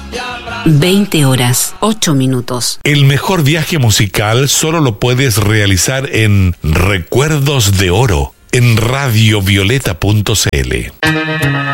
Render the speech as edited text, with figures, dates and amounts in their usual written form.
20 horas, 8 minutos. El mejor viaje musical solo lo puedes realizar en Recuerdos de Oro, en radiovioleta.cl.